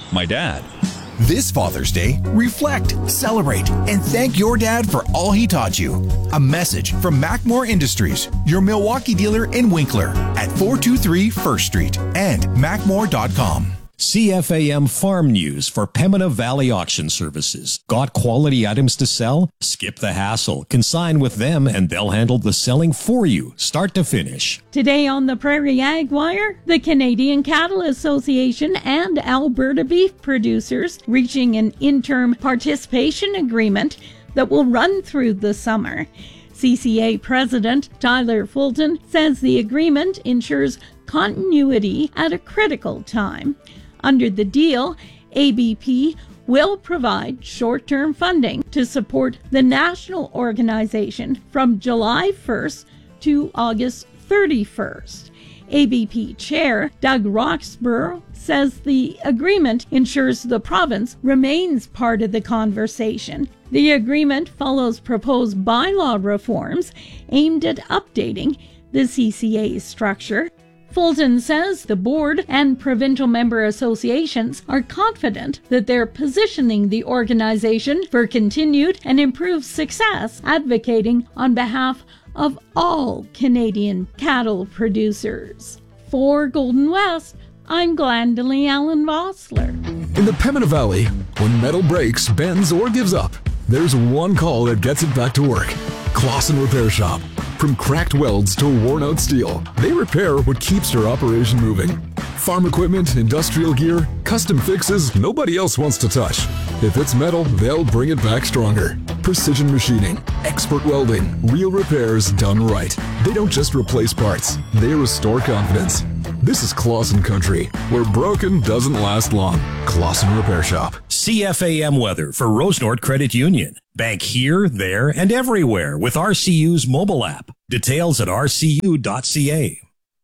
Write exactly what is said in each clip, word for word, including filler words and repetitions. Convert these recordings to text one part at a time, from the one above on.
My dad. This Father's Day, reflect, celebrate, and thank your dad for all he taught you. A message from Macmore Industries, your Milwaukee dealer in Winkler at four two three First Street and macmore dot com. C F A M Farm News for Pembina Valley Auction Services. Got quality items to sell? Skip the hassle. Consign with them and they'll handle the selling for you, start to finish. Today on the Prairie Ag Wire, the Canadian Cattle Association and Alberta beef producers reaching an interim participation agreement that will run through the summer. C C A President Tyler Fulton says the agreement ensures continuity at a critical time. Under the deal, A B P will provide short-term funding to support the national organization from July first to August thirty-first. A B P Chair Doug Roxburgh says the agreement ensures the province remains part of the conversation. The agreement follows proposed bylaw reforms aimed at updating the C C A's structure. Fulton says the board and provincial member associations are confident that they're positioning the organization for continued and improved success, advocating on behalf of all Canadian cattle producers. For Golden West, I'm Glendalee Allen Vossler. In the Pembina Valley, when metal breaks, bends, or gives up, there's one call that gets it back to work. Clausen Repair Shop. From cracked welds to worn-out steel, they repair what keeps your operation moving. Farm equipment, industrial gear, custom fixes nobody else wants to touch. If it's metal, they'll bring it back stronger. Precision machining, expert welding, real repairs done right. They don't just replace parts, they restore confidence. This is Clausen country, where broken doesn't last long. Clausen Repair Shop. C F A M weather for Rosenort Credit Union. Bank here, there, and everywhere with R C U's mobile app. Details at r c u dot c a.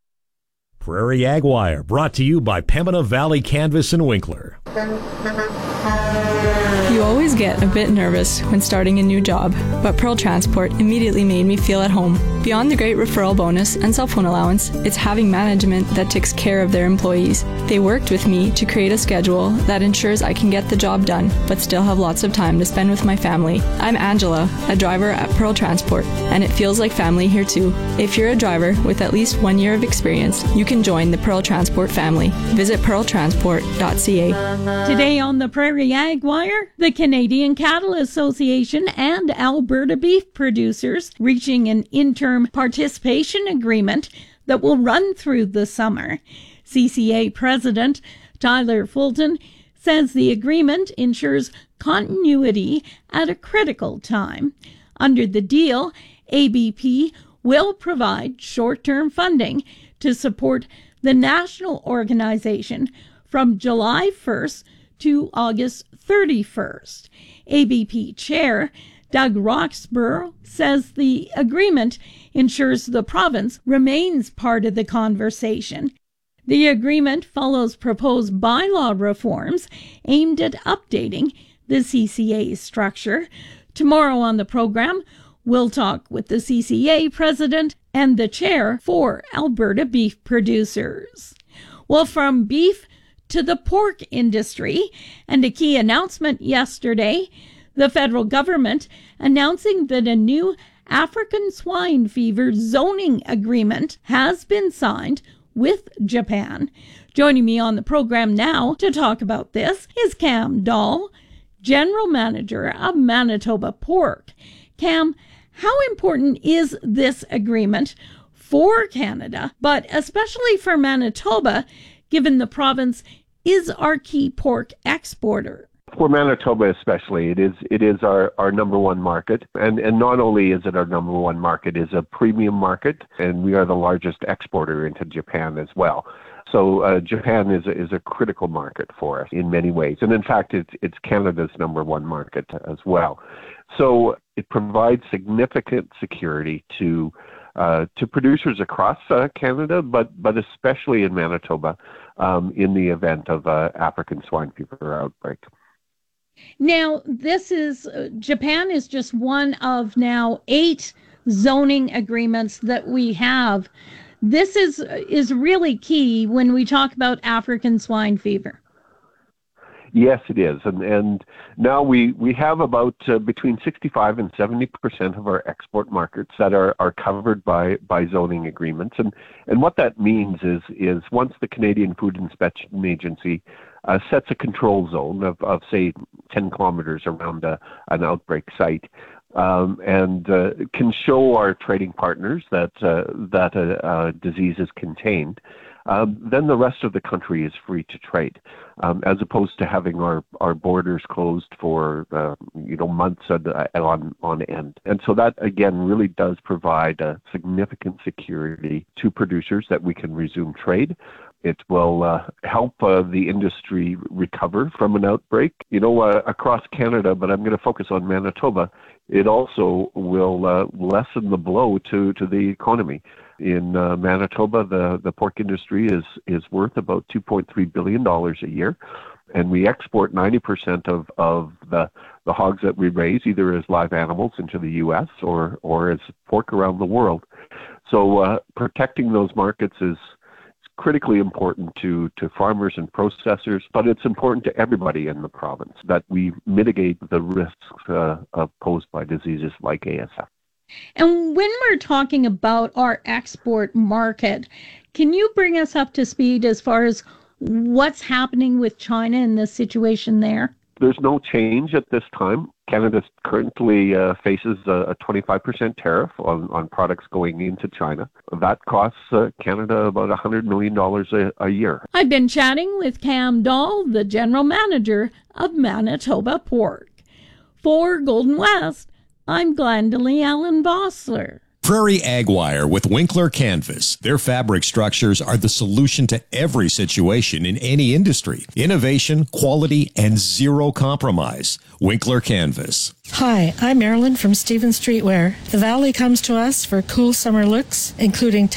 Prairie Ag Wire, brought to you by Pembina Valley Canvas and Winkler. You always get a bit nervous when starting a new job, but Pearl Transport immediately made me feel at home. Beyond the great referral bonus and cell phone allowance, it's having management that takes care of their employees. They worked with me to create a schedule that ensures I can get the job done, but still have lots of time to spend with my family. I'm Angela, a driver at Pearl Transport, and it feels like family here too. If you're a driver with at least one year of experience, you can join the Pearl Transport family. Visit pearl transport dot c a. Today on the Prairie Ag Wire, the Canadian Cattle Association and Alberta beef producers reaching an interim participation agreement that will run through the summer. C C A President Tyler Fulton says the agreement ensures continuity at a critical time. Under the deal, A B P will provide short-term funding to support the national organization from July first to August thirty-first. A B P Chair Doug Roxburgh says the agreement ensures the province remains part of the conversation. The agreement follows proposed bylaw reforms aimed at updating the C C A's structure. Tomorrow on the program, we'll talk with the C C A president and the chair for Alberta beef producers. Well, from beef to the pork industry, and a key announcement yesterday, the federal government announcing that a new African swine fever zoning agreement has been signed with Japan. Joining me on the program now to talk about this is Cam Dahl, General Manager of Manitoba Pork. Cam, how important is this agreement for Canada, but especially for Manitoba, given the province is our key pork exporter? For Manitoba especially, it is it is our, our number one market. And, and not only is it our number one market, it's a premium market, and we are the largest exporter into Japan as well. So uh, Japan is a, is a critical market for us in many ways. And in fact, it's, it's Canada's number one market as well. So it provides significant security to uh, to producers across uh, Canada, but, but especially in Manitoba um, in the event of uh, African swine fever outbreak. Now, this is, uh, Japan is just one of now eight zoning agreements that we have. This is is really key when we talk about African swine fever. Yes, it is. And and now we, we have about uh, between sixty-five and seventy percent of our export markets that are, are covered by, by zoning agreements. And, and what that means is, is once the Canadian Food Inspection Agency uh, sets a control zone of, of, say, ten kilometers around a, an outbreak site, um, and uh, can show our trading partners that, uh, that a, a disease is contained, Um, then the rest of the country is free to trade, um, as opposed to having our, our borders closed for uh, you know months on, on on end. And so that again really does provide a significant security to producers that we can resume trade. It will uh, help uh, the industry recover from an outbreak, you know, uh, across Canada, but I'm going to focus on Manitoba. It also will uh, lessen the blow to, to the economy. In uh, Manitoba, the, the pork industry is, is worth about two point three billion dollars a year, and we export ninety percent of, of the, the hogs that we raise, either as live animals into the U S or, or as pork around the world. So uh, protecting those markets is critically important to, to farmers and processors, but it's important to everybody in the province that we mitigate the risks uh, posed by diseases like A S F. And when we're talking about our export market, can you bring us up to speed as far as what's happening with China and the situation there? There's no change at this time. Canada currently uh, faces a, a twenty-five percent tariff on, on products going into China. That costs uh, Canada about one hundred million dollars a, a year. I've been chatting with Cam Dahl, the general manager of Manitoba Pork. For Golden West, I'm Glendalee Allen Vossler. Prairie Ag Wire with Winkler Canvas. Their fabric structures are the solution to every situation in any industry. Innovation, quality, and zero compromise. Winkler Canvas. Hi, I'm Marilyn from Stephen Streetwear. The Valley comes to us for cool summer looks, including